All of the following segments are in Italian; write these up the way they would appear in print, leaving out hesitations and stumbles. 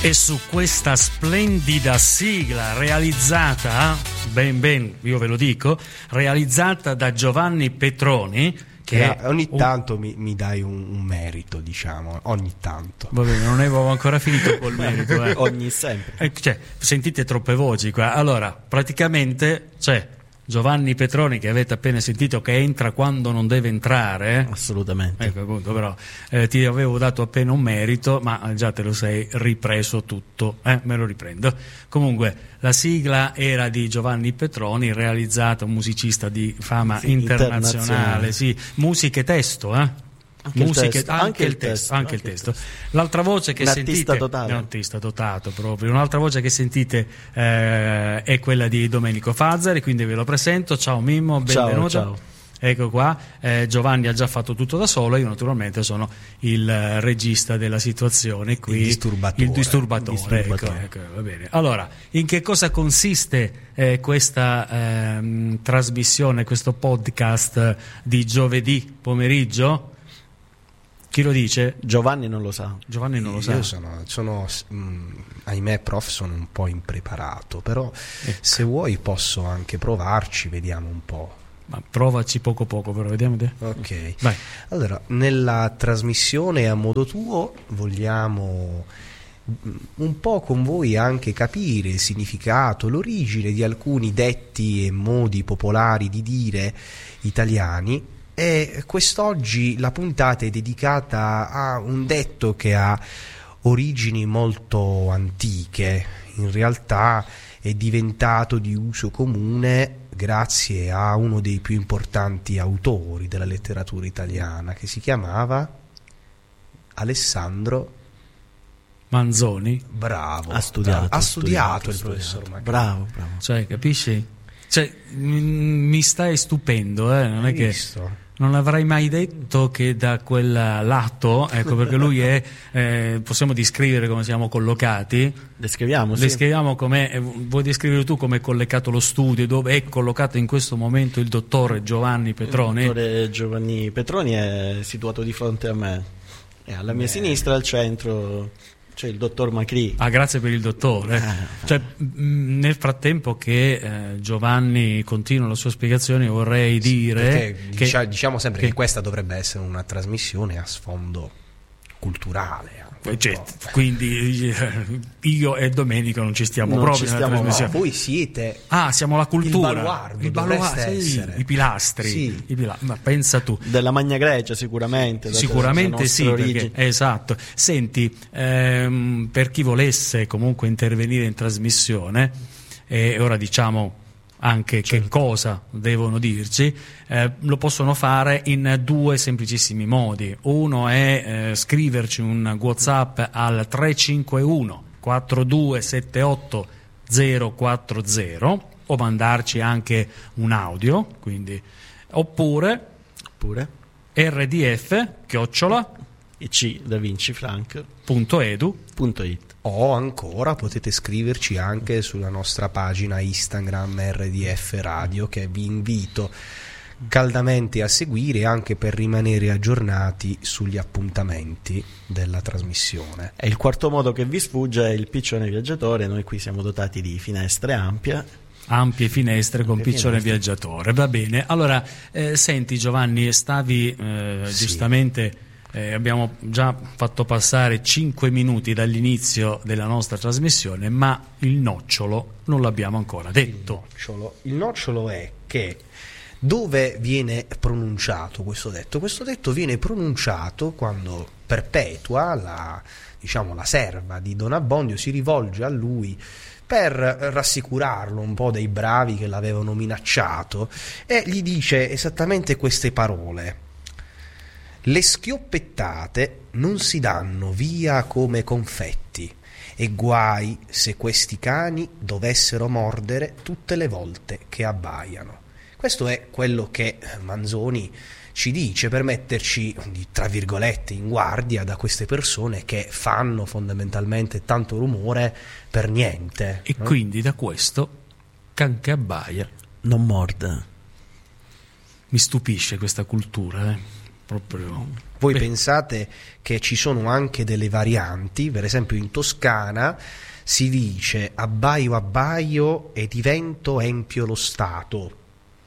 E su questa splendida sigla realizzata, io ve lo dico, realizzata da Giovanni Petroni, che ogni tanto mi dai un merito, diciamo, ogni tanto. Va bene, non avevo ancora finito col merito. Ogni sempre. Cioè, sentite troppe voci qua. Allora, praticamente, Giovanni Petroni, che avete appena sentito, che entra quando non deve entrare. Assolutamente. Ecco, appunto, però ti avevo dato appena un merito, ma già te lo sei ripreso tutto. Me lo riprendo. Comunque, la sigla era di Giovanni Petroni, realizzata, un musicista di fama internazionale. Sì, musica e testo, Anche il testo. L'altra voce che sentite, artista dotato proprio. Un'altra voce che sentite è quella di Domenico Fazzari, quindi ve lo presento. Ciao Mimmo, benvenuto. Ciao. Ecco qua, Giovanni ha già fatto tutto da solo, io naturalmente sono il regista della situazione qui, il disturbatore. Ecco, va bene. Allora, in che cosa consiste questa trasmissione, questo podcast di giovedì pomeriggio? Chi lo dice? Giovanni non lo sa. Io sono ahimè prof, sono un po' impreparato, però se vuoi posso anche provarci, vediamo un po'. Ma provaci poco però vediamo te. Ok. Vai. Allora, nella trasmissione A Modo Tuo vogliamo un po' con voi anche capire il significato, l'origine di alcuni detti e modi popolari di dire italiani. E quest'oggi la puntata è dedicata a un detto che ha origini molto antiche, in realtà è diventato di uso comune grazie a uno dei più importanti autori della letteratura italiana, che si chiamava Alessandro Manzoni. Bravo. Ha studiato il professor Macri. Bravo. Cioè, capisci? Mi stai stupendo, non è che visto? Non avrei mai detto che da quel lato, ecco, perché lui è, possiamo descrivere come siamo collocati. Descriviamo come, vuoi descrivere tu come è collocato lo studio, dove è collocato in questo momento il dottore Giovanni Petroni? Il dottore Giovanni Petroni è situato di fronte a me e alla mia sinistra, al centro, c'è il dottor Macri. Grazie per il dottore. Nel frattempo che Giovanni continua la sua spiegazione, vorrei dire che diciamo sempre che questa dovrebbe essere una trasmissione a sfondo culturale. Quindi io e Domenico non ci stiamo proprio nella trasmissione. Voi siete siamo la cultura, il baluardo, i pilastri, ma pensa tu. Della Magna Grecia sicuramente sì, perché, esatto. Senti, per chi volesse comunque intervenire in trasmissione, e ora diciamo anche che cosa devono dirci, lo possono fare in due semplicissimi modi. Uno è scriverci un WhatsApp al 351 4278 040 o mandarci anche un audio, quindi oppure rdf @davincifrank.edu.it. O ancora potete scriverci anche sulla nostra pagina Instagram RDF Radio, che vi invito caldamente a seguire anche per rimanere aggiornati sugli appuntamenti della trasmissione. E il quarto modo che vi sfugge è il piccione viaggiatore. Noi qui siamo dotati di finestre ampie finestre con piccione viaggiatore. Va bene. Allora, senti Giovanni, stavi giustamente... abbiamo già fatto passare 5 minuti dall'inizio della nostra trasmissione, ma il nocciolo non l'abbiamo ancora detto. Il nocciolo è che dove viene pronunciato questo detto? Questo detto viene pronunciato quando Perpetua, la serva di Don Abbondio, si rivolge a lui per rassicurarlo un po' dei bravi che l'avevano minacciato, e gli dice esattamente queste parole: le schioppettate non si danno via come confetti, e guai se questi cani dovessero mordere tutte le volte che abbaiano. Questo è quello che Manzoni ci dice per metterci, tra virgolette, in guardia da queste persone che fanno fondamentalmente tanto rumore per niente. E quindi da questo can che abbaia non morde. Mi stupisce questa cultura, proprio. Voi pensate che ci sono anche delle varianti, per esempio in Toscana si dice abbaio abbaio e divento empio lo Stato.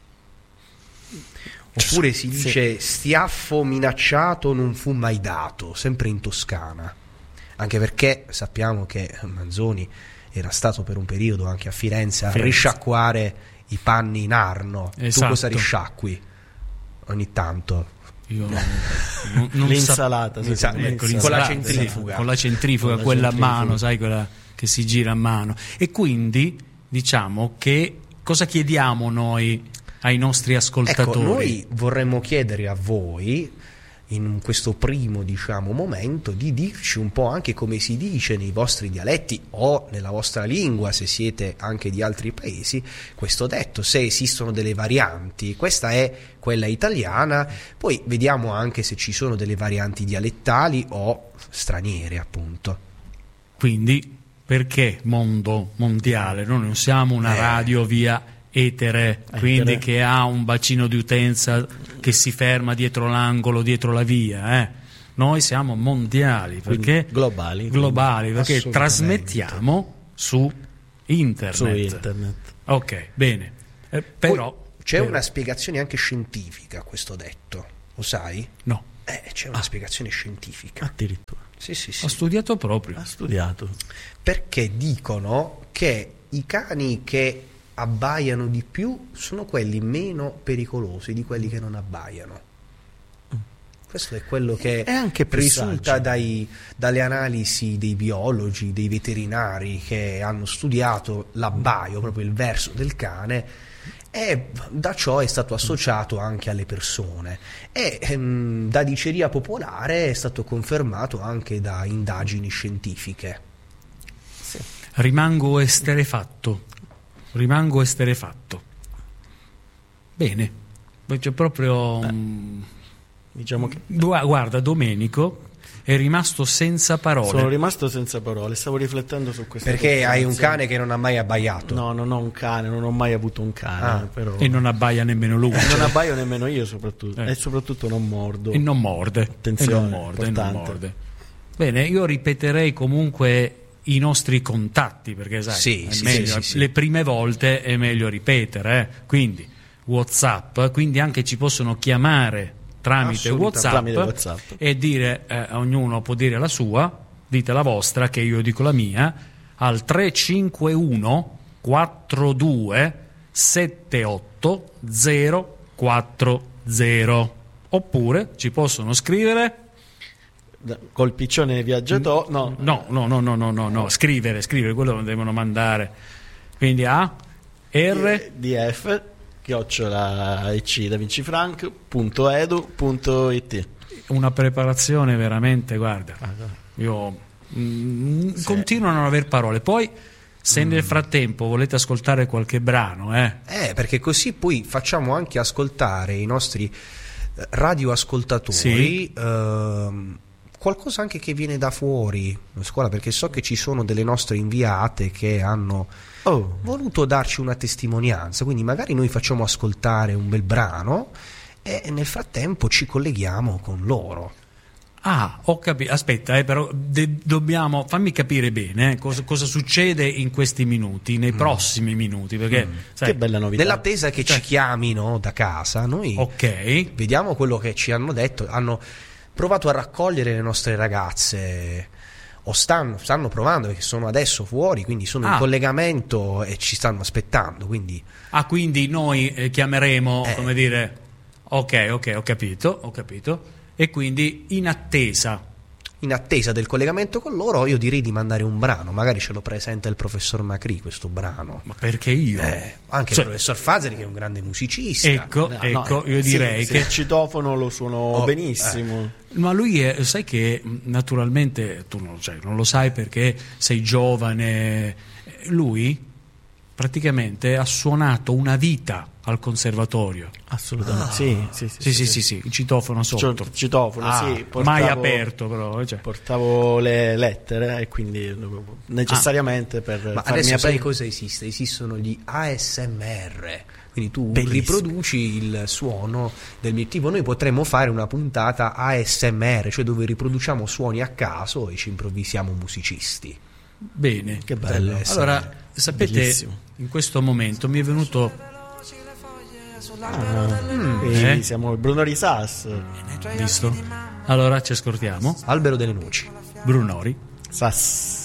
Oppure si dice stiaffo minacciato non fu mai dato, sempre in Toscana. Anche perché sappiamo che Manzoni era stato per un periodo anche a Firenze a risciacquare i panni in Arno. Esatto. Tu cosa risciacqui ogni tanto? Io non l'insalata, con la centrifuga. Con la centrifuga, quella a mano, sai, quella che si gira a mano. E quindi diciamo che cosa chiediamo noi ai nostri ascoltatori? Ecco, noi vorremmo chiedere a voi, in questo primo, diciamo, momento, di dirci un po' anche come si dice nei vostri dialetti o nella vostra lingua, se siete anche di altri paesi, questo detto, se esistono delle varianti. Questa è quella italiana, poi vediamo anche se ci sono delle varianti dialettali o straniere, appunto. Quindi, perché mondo mondiale? Noi non siamo una radio via etere, quindi che ha un bacino di utenza che si ferma dietro l'angolo, dietro la via. Noi siamo mondiali, perché globali, perché trasmettiamo su internet. Ok, bene. Però poi c'è una spiegazione anche scientifica a questo detto, lo sai? No. C'è una spiegazione scientifica. Addirittura. Sì. Ho studiato proprio. Ha studiato. Perché dicono che i cani che abbaiano di più sono quelli meno pericolosi di quelli che non abbaiano. Questo è quello che è anche risulta dalle analisi dei biologi, dei veterinari che hanno studiato l'abbaio, proprio il verso del cane, e da ciò è stato associato anche alle persone e da diceria popolare è stato confermato anche da indagini scientifiche. Sì. Rimango esterefatto. Bene, c'è proprio diciamo che guarda, Domenico è rimasto senza parole. Sono rimasto senza parole, stavo riflettendo su questo. Perché hai un cane che non ha mai abbaiato? No, non ho un cane, non ho mai avuto un cane, però. E non abbaia nemmeno lui. Non abbaio nemmeno io, soprattutto. E soprattutto non mordo. E non morde. Attenzione, non morde. Bene, io ripeterei comunque i nostri contatti, perché sai, sì. Le prime volte è meglio ripetere, quindi WhatsApp, quindi anche ci possono chiamare tramite WhatsApp e dire, ognuno può dire la sua, dite la vostra che io dico la mia, al 351 42 78 040, oppure ci possono scrivere col piccione viaggiatore. No, scrivere, quello devono mandare, quindi a rdf @ecdavincifranc.edu.it. una preparazione veramente, guarda, io continuo a non aver parole. Poi se nel frattempo volete ascoltare qualche brano, perché così poi facciamo anche ascoltare i nostri radioascoltatori qualcosa anche che viene da fuori la scuola, perché so che ci sono delle nostre inviate che hanno voluto darci una testimonianza, quindi magari noi facciamo ascoltare un bel brano e nel frattempo ci colleghiamo con loro. Ho capito. Aspetta, però dobbiamo fammi capire bene cosa succede in questi minuti, nei prossimi minuti, perché sai, che bella novità. Nell'attesa che ci chiamino da casa, noi vediamo quello che ci hanno detto. Hanno provato a raccogliere le nostre ragazze, o stanno provando, perché sono adesso fuori, quindi sono in collegamento e ci stanno aspettando, quindi noi chiameremo, come dire, ok, ho capito, e quindi in attesa del collegamento con loro io direi di mandare un brano, magari ce lo presenta il professor Macri questo brano. Ma perché io? Anche il professor Fazeri, che è un grande musicista. Ecco, io direi che il citofono lo suono benissimo. Ma lui sai che naturalmente tu non lo sai perché sei giovane, lui praticamente ha suonato una vita al conservatorio. Assolutamente, sì, il citofono sotto. Citofono, sì. Mai aperto però. Portavo le lettere e quindi necessariamente per Ma farmi adesso sai aprire. cosa esiste? Esistono gli ASMR. Quindi tu Bellissimo. riproduci il suono del mio tipo. Noi potremmo fare una puntata ASMR, cioè dove riproduciamo suoni a caso e ci improvvisiamo musicisti. Bene. Che bello. Allora, sapete, Bellissimo. in questo momento mi è venuto... Siamo il Bruno Risas. Visto? Allora ci ascoltiamo. Albero delle noci. Brunori. Sas.